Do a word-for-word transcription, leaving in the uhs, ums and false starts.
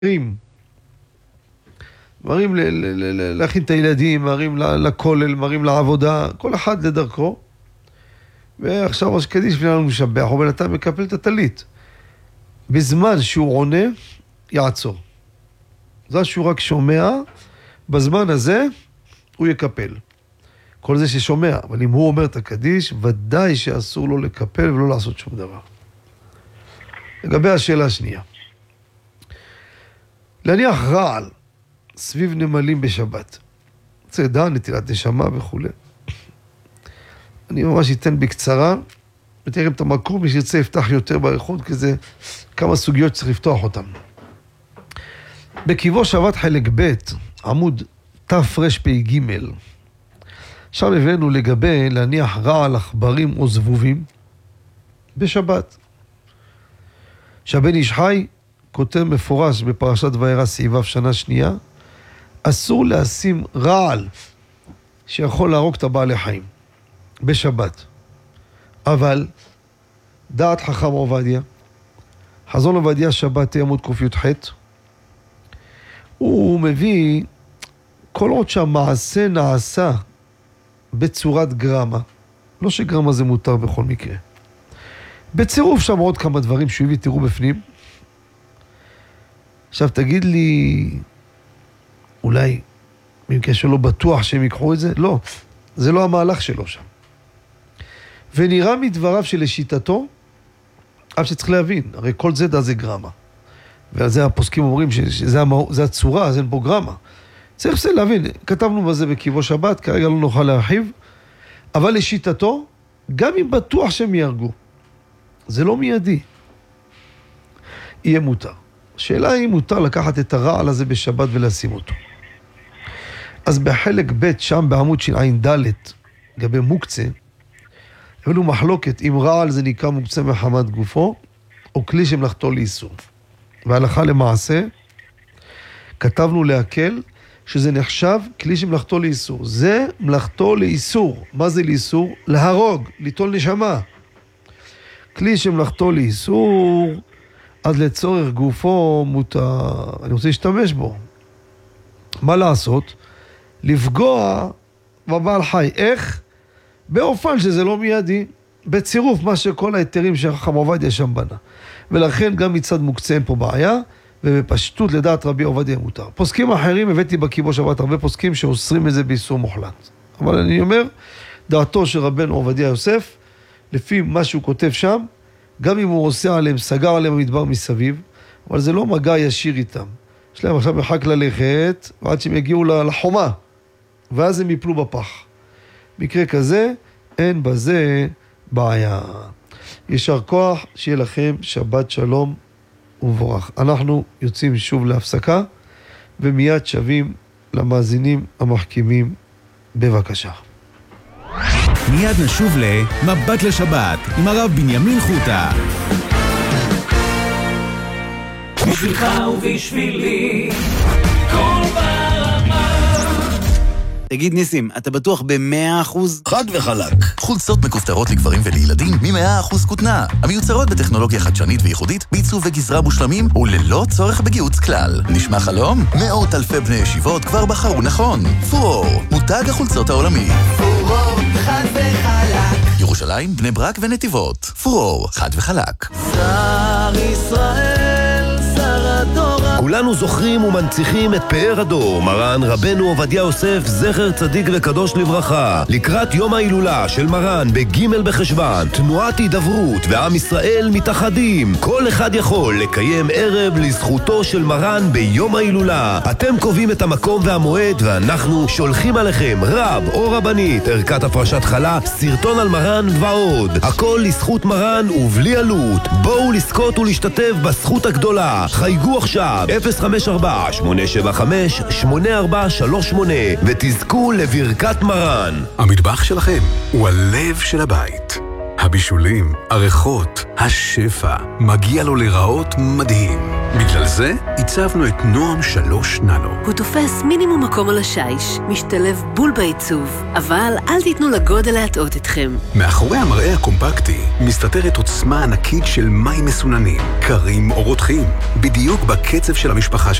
מרים, מרים להכין את הילדים, מרים לכולל, מרים לעבודה, כל אחד לדרכו. ועכשיו ראש קדיש בני לנו משבח, הוא בינתיים מקפל את הטלית. בזמן שהוא עונה, יעצור. זה שהוא רק שומע, בזמן הזה הוא יקפל. כל זה ששומע, אבל אם הוא אומר את הקדיש, ודאי שאסור לו לקפל ולא לעשות שום דבר. לגבי השאלה השנייה. להניח רעל סביב נמלים בשבת. צעדה, נטילת נשמה וכו'. אני ממש אתן בקצרה, ותראה את המקום, מי שירצה יפתח יותר בעריכות, כי זה כמה סוגיות שצריך לפתוח אותן. בקיבו שבת חלק ב', עמוד תרפ"ג. שם הבאנו לגבי להניח רעל עכברים או זבובים בשבת. שהבן איש חי כותב מפורש בפרשת וירא סעיף שנה שנייה, אסור לשים רעל שיכול להרוג את הבעלי חיים בשבת. אבל דעת חכם עובדיה, חזון עובדיה שבת עמוד ק"ח, הוא מביא כל עוד שהמעשה נעשה בצורת גרמה, לא שגרמה זה מותר בכל מקרה, בצירוף שם עוד כמה דברים שהוא הביא, תראו בפנים. עכשיו תגיד לי, אולי במקרה שלא בטוח שהם ייקחו את זה? לא, זה לא המהלך שלו שם. ונראה מדבריו שלשיטתו, אף שצריך להבין, הרי כל זה דה זה גרמה. ועל זה הפוסקים אומרים שזה המ... זה הצורה, אז אין פה גרמה. צריך להבין, כתבנו בזה בקיבו שבת, כרגע לא נוכל להרחיב, אבל לשיטתו, גם אם בטוח שהם יהרגו, זה לא מיידי. יהיה מותר. השאלה היא מותר לקחת את הרעל הזה בשבת ולשים אותו. אז בחלק ב' שם בעמוד שע"ד, לגבי מוקצה, הבאנו מחלוקת אם רעל זה נקרא מוקצה מחמת גופו, או כלי שמלאכתו לאיסור. והלכה למעשה, כתבנו להקל שזה נחשב כלי שמלאכתו לאיסור. זה מלאכתו לאיסור. מה זה לאיסור? להרוג, ליטול נשמה. כלי שמלאכתו לאיסור, אז לצורך גופו מותר, אני רוצה להשתמש בו. מה לעשות? לפגוע בבעל חי. איך? באופן שזה לא מיידי, בצירוף מה שכל היתרים שחכם עובדיה שם בנה. ולכן גם מצד מוקצה אין פה בעיה, ובפשטות לדעת רבי עובדיה מותר. פוסקים אחרים, הבאתי בקיבו שבת הרבה פוסקים שאוסרים את זה באיסור מוחלט. אבל אני אומר, דעתו של רבנו עובדיה יוסף, לפי מה שהוא כותב שם, גם אם הוא עושה עליהם, סגר עליהם המדבר מסביב, אבל זה לא מגע ישיר איתם. יש להם עכשיו מרחק ללכת, ועד שהם יגיעו לחומה, ואז הם יפלו בפח. מקרה כזה, אין בזה בעיה. ישר כוח, שיהיה לכם שבת שלום ובורך. אנחנו יוצאים שוב להפסקה, ומיד שווים למאזינים המחכימים. בבקשה. מיד נשוב למבט לשבת עם הרב בנימין חוטה. בשבילך ובשבילי כל ברמה. תגיד ניסים, אתה בטוח ב-מאה אחוז? חד וחלק. חולצות מכופתרות לגברים ולילדים מ-מאה אחוז כותנה. המיוצרות בטכנולוגיה חדשנית וייחודית, בעיצוב וגזרה מושלמים וללא צורך בגיוץ כלל. נשמע חלום? מאות אלפי בני ישיבות כבר בחרו נכון. פורור, מותג החולצות העולמי. פורור, חד וחלק. ירושלים, בני ברק ונתיבות. פורור, חד וחלק. שר ישראל, שר התורה. כולנו זוכרים ומנציחים את פאר הדור, מרן רבנו עובדיה יוסף, זכר צדיק וקדוש לברכה. לקראת יום ההילולה של מרן בג' בחשוון, תנועת הידברות ועם ישראל מתאחדים. כל אחד יכול לקיים ערב לזכותו של מרן ביום ההילולה. אתם קובעים את המקום והמועד, ואנחנו שולחים עליכם רב או רבנית, ערכת הפרשת חלה, סרטון על מרן ועוד. הכל לזכות מרן ובלי עלות. בואו לזכות ולהשתתף בזכות הגדולה. חייגו עכשיו אפס חמש ארבע שמונה שבע חמש שמונה ארבע שלוש שמונה ותזכו לברכת מרן. המטבח שלכם הוא הלב של הבית. הבישולים, הריחות, השפע, מגיע לו לראות מדהים. בגלל זה הצבנו את נועם שלוש ננו. הוא תופס מינימום מקום על השיש, משתלב בול בעיצוב, אבל אל תיתנו לגודל להטעות אתכם. מאחורי המראה הקומפקטי מסתתרת עוצמה ענקית של מים מסוננים, קרים או רותחים, בדיוק בקצב של המשפחה